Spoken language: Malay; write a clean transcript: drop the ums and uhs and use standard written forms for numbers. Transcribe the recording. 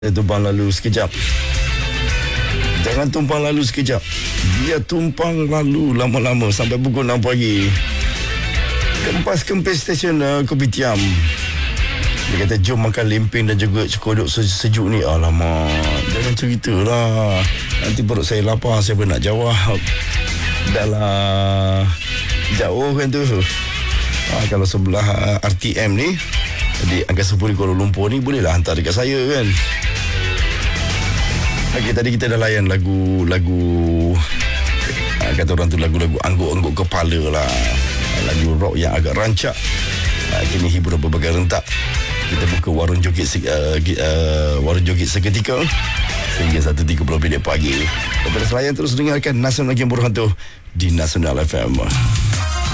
Tumpang lalu sekejap. Jangan tumpang lalu sekejap. Dia tumpang lalu lama-lama sampai pukul 6 pagi. Kempas-kempis stesen kopitiam. Dia kata jom makan lempeng dan juga cekodok sejuk ni. Alamak, jangan ceritalah. Nanti perut saya lapar, saya pun nak jawab. Dah lah, jauh kan tu. Kalau sebelah RTM ni di Angkasa Puri Kuala Lumpur ni, bolehlah hantar dekat saya kan. Okey, tadi kita dah layan lagu kata orang tu lagu-lagu angguk-angguk kepala lah, lagu rock yang agak rancak. Kini hiburan berbagai rentak. Kita buka warung joget seketika sehingga 1.30 pagi. Lepas selayan terus dengarkan Nasional Game Burhan tu di Nasional FM.